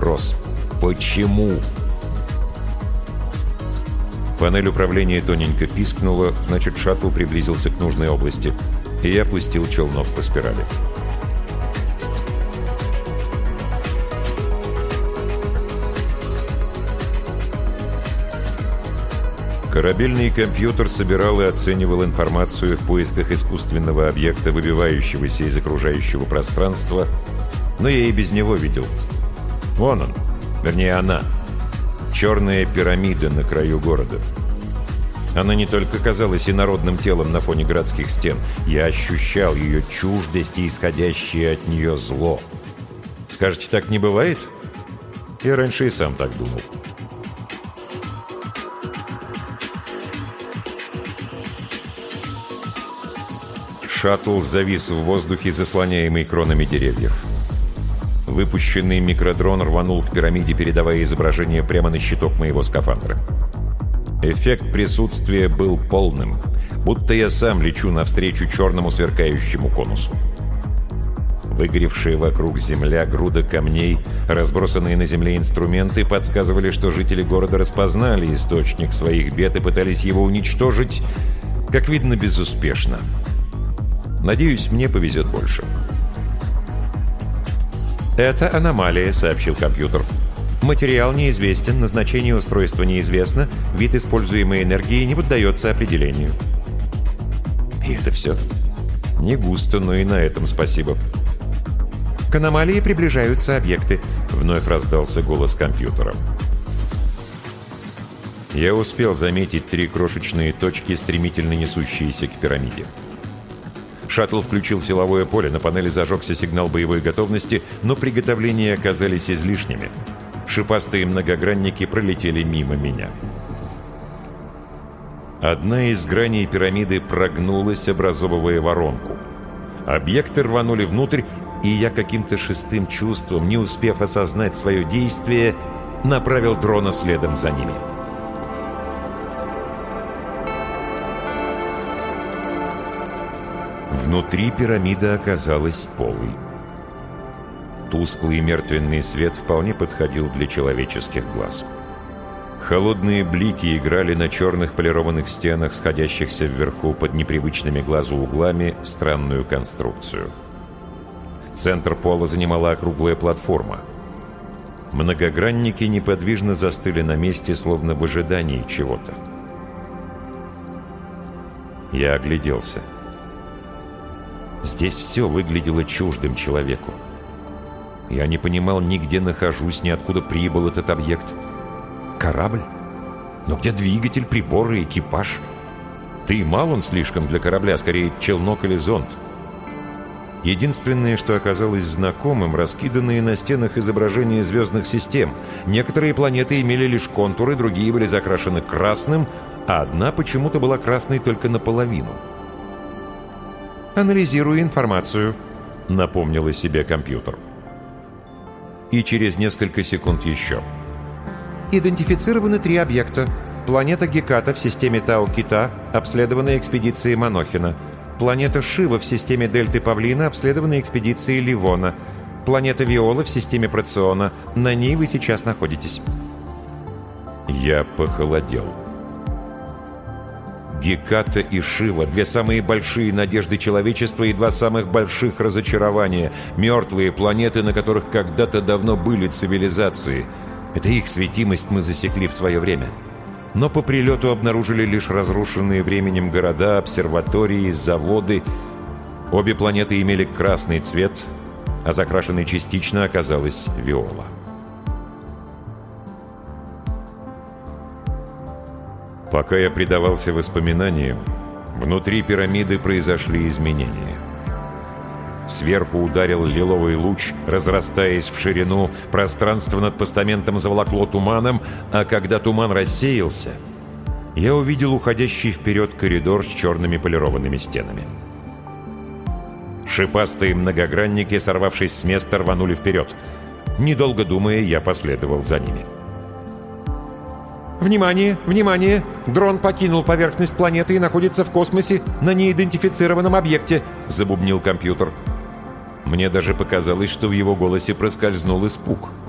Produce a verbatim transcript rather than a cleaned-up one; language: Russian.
вопрос. Почему? Панель управления тоненько пискнула, значит, шаттл приблизился к нужной области, и я пустил челнок по спирали. Корабельный компьютер собирал и оценивал информацию в поисках искусственного объекта, выбивающегося из окружающего пространства, но я и без него видел. Вон он, вернее она, черная пирамида на краю города. Она не только казалась инородным телом на фоне городских стен, я ощущал ее чуждость и исходящее от нее зло. Скажете, так не бывает? Я раньше и сам так думал. Шаттл завис в воздухе, заслоняемый кронами деревьев. Выпущенный микродрон рванул к пирамиде, передавая изображение прямо на щиток моего скафандра. Эффект присутствия был полным, будто я сам лечу навстречу черному сверкающему конусу. Выгоревшая вокруг земля, груда камней, разбросанные на земле инструменты подсказывали, что жители города распознали источник своих бед и пытались его уничтожить, как видно, безуспешно. Надеюсь, мне повезет больше. «Это аномалия», — сообщил компьютер. «Материал неизвестен, назначение устройства неизвестно, вид используемой энергии не поддается определению». И это все. Не густо, но и на этом спасибо. «К аномалии приближаются объекты», — вновь раздался голос компьютера. Я успел заметить три крошечные точки, стремительно несущиеся к пирамиде. Шаттл включил силовое поле, на панели зажегся сигнал боевой готовности, но приготовления оказались излишними. Шипастые многогранники пролетели мимо меня. Одна из граней пирамиды прогнулась, образовывая воронку. Объекты рванули внутрь, и я каким-то шестым чувством, не успев осознать свое действие, направил дрона следом за ними. Внутри пирамида оказалась полой. Тусклый мертвенный свет вполне подходил для человеческих глаз. Холодные блики играли на черных полированных стенах, сходящихся вверху под непривычными глазу углами в странную конструкцию. Центр пола занимала округлая платформа. Многогранники неподвижно застыли на месте, словно в ожидании чего-то. Я огляделся. Здесь все выглядело чуждым человеку. Я не понимал ни где нахожусь, ни откуда прибыл этот объект. Корабль? Но где двигатель, приборы, экипаж? Да и мал он слишком для корабля, скорее челнок или зонд. Единственное, что оказалось знакомым, раскиданные на стенах изображения звездных систем. Некоторые планеты имели лишь контуры, другие были закрашены красным, а одна почему-то была красной только наполовину. «Анализирую информацию», — напомнил о себе компьютер. И через несколько секунд еще. «Идентифицированы три объекта. Планета Геката в системе Тау-Кита, обследованная экспедицией Манохина. Планета Шива в системе Дельты Павлина, обследованная экспедицией Ливона. Планета Виола в системе Проциона. На ней вы сейчас находитесь». Я похолодел. Геката и Шива — две самые большие надежды человечества и два самых больших разочарования. Мертвые планеты, на которых когда-то давно были цивилизации. Это их светимость мы засекли в свое время. Но по прилету обнаружили лишь разрушенные временем города, обсерватории, заводы. Обе планеты имели красный цвет, а закрашенной частично оказалась Виола. Пока я предавался воспоминаниям, внутри пирамиды произошли изменения. Сверху ударил лиловый луч, разрастаясь в ширину, пространство над постаментом заволокло туманом, а когда туман рассеялся, я увидел уходящий вперед коридор с черными полированными стенами. Шипастые многогранники, сорвавшись с места, рванули вперед. Недолго думая, я последовал за ними. «Внимание! Внимание! Дрон покинул поверхность планеты и находится в космосе на неидентифицированном объекте», — забубнил компьютер. Мне даже показалось, что в его голосе проскользнул испуг.